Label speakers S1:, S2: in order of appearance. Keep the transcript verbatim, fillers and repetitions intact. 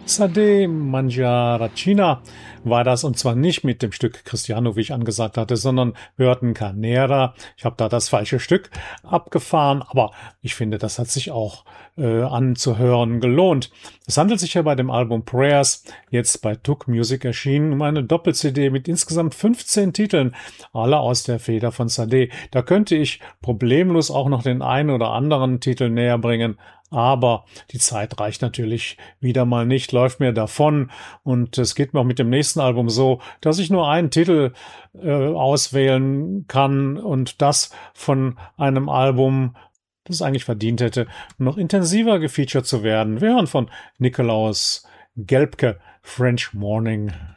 S1: Sade Mangiaracina war das, und zwar nicht mit dem Stück Cristiano, wie ich angesagt hatte, sondern wir hörten Carnera. Ich habe da das falsche Stück abgefahren, aber ich finde, das hat sich auch äh, anzuhören gelohnt. Es handelt sich ja bei dem Album Prayers, jetzt bei Tuck Music erschienen, um eine Doppel-C D mit insgesamt fünfzehn Titeln, alle aus der Feder von Sade. Da könnte ich problemlos auch noch den einen oder anderen Titel näher bringen, aber die Zeit reicht natürlich wieder mal nicht, läuft mir davon. Und es geht mir auch mit dem nächsten Album so, dass ich nur einen Titel äh, auswählen kann, und das von einem Album, das es eigentlich verdient hätte, noch intensiver gefeatured zu werden. Wir hören von Nikolaus Gelbke, French Morning.